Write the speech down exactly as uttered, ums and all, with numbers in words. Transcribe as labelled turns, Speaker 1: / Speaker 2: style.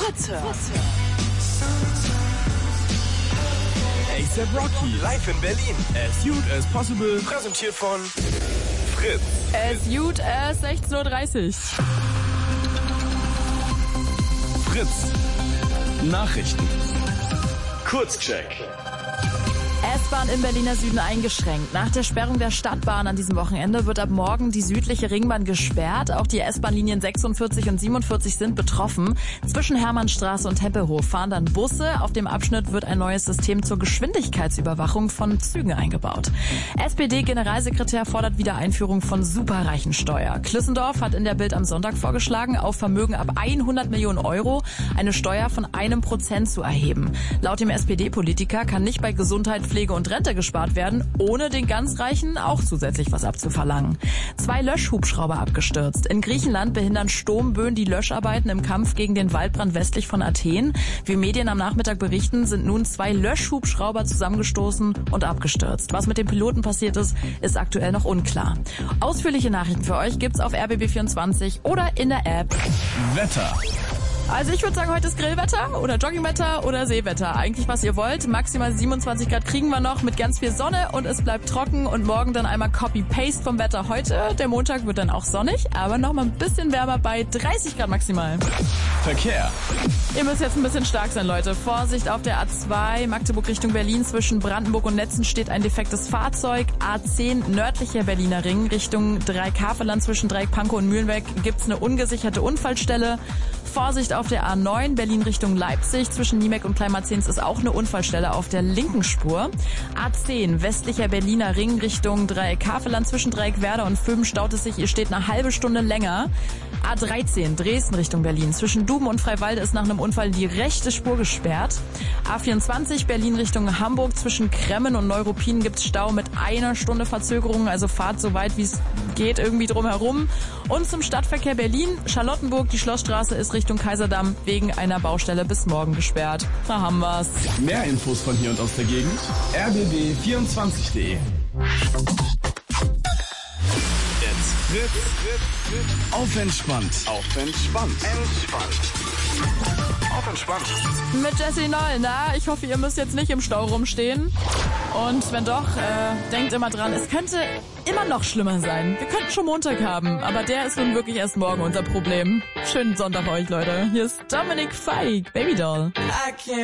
Speaker 1: Fritz hört.
Speaker 2: A$AP Rocky
Speaker 3: live in Berlin.
Speaker 2: As Cute as Possible.
Speaker 3: Präsentiert von Fritz.
Speaker 1: As Cute as sechzehn Uhr dreißig.
Speaker 2: Fritz Nachrichten.
Speaker 3: Kurzcheck.
Speaker 1: S-Bahn im Berliner Süden eingeschränkt. Nach der Sperrung der Stadtbahn an diesem Wochenende wird ab morgen die südliche Ringbahn gesperrt. Auch die S-Bahn-Linien sechsundvierzig und siebenundvierzig sind betroffen. Zwischen Hermannstraße und Tempelhof fahren dann Busse. Auf dem Abschnitt wird ein neues System zur Geschwindigkeitsüberwachung von Zügen eingebaut. S P D-Generalsekretär fordert wieder Einführung von Superreichensteuer. Klissendorf hat in der Bild am Sonntag vorgeschlagen, auf Vermögen ab hundert Millionen Euro eine Steuer von einem Prozent zu erheben. Laut dem S P D-Politiker kann nicht bei Gesundheit, Pflege und Rente gespart werden, ohne den ganz Reichen auch zusätzlich was abzuverlangen. Zwei Löschhubschrauber abgestürzt. In Griechenland behindern Sturmböen die Löscharbeiten im Kampf gegen den Waldbrand westlich von Athen. Wie Medien am Nachmittag berichten, sind nun zwei Löschhubschrauber zusammengestoßen und abgestürzt. Was mit den Piloten passiert ist, ist aktuell noch unklar. Ausführliche Nachrichten für euch gibt's auf R B B vierundzwanzig oder in der App.
Speaker 2: Wetter.
Speaker 1: Also ich würde sagen, heute ist Grillwetter oder Joggingwetter oder Seewetter. Eigentlich was ihr wollt. Maximal siebenundzwanzig Grad kriegen wir noch mit ganz viel Sonne und es bleibt trocken und morgen dann einmal Copy-Paste vom Wetter heute. Der Montag wird dann auch sonnig, aber noch mal ein bisschen wärmer bei dreißig Grad maximal.
Speaker 2: Verkehr.
Speaker 1: Ihr müsst jetzt ein bisschen stark sein, Leute. Vorsicht auf der A zwei, Magdeburg Richtung Berlin. Zwischen Brandenburg und Netzen steht ein defektes Fahrzeug. A zehn, nördlicher Berliner Ring, Richtung Dreieck-Havelland zwischen Dreieck-Pankow und Mühlenweg gibt's eine ungesicherte Unfallstelle. Vorsicht auf der A neun, Berlin Richtung Leipzig. Zwischen Niemek und Kleinmarzens ist auch eine Unfallstelle auf der linken Spur. A zehn, westlicher Berliner Ring Richtung Dreieck-Havelland. Zwischen Dreieck-Werder und Föhm staut es sich. Ihr steht eine halbe Stunde länger. A dreizehn, Dresden Richtung Berlin. Zwischen Duben und Freiwalde ist nach einem Unfall die rechte Spur gesperrt. A vierundzwanzig, Berlin Richtung Hamburg. Zwischen Kremmen und Neuruppin gibt's Stau mit einer Stunde Verzögerung. Also fahrt so weit wie es geht irgendwie drumherum. Und zum Stadtverkehr Berlin, Charlottenburg, die Schlossstraße ist Richtung Kaiserdamm wegen einer Baustelle bis morgen gesperrt. Da haben wir's.
Speaker 2: Mehr Infos von hier und aus der Gegend. R B B vierundzwanzig punkt de.
Speaker 3: Jetzt Fritz, Fritz, Fritz.
Speaker 2: Auf entspannt.
Speaker 3: Auf entspannt. Entspannt. Auf entspannt.
Speaker 1: Mit Jessie Noll, na, ich hoffe, ihr müsst jetzt nicht im Stau rumstehen. Und wenn doch, äh, denkt immer dran, es könnte immer noch schlimmer sein. Wir könnten schon Montag haben, aber der ist nun wirklich erst morgen unser Problem. Schönen Sonntag euch, Leute. Hier ist Dominic Fike, Baby Doll.
Speaker 4: I can't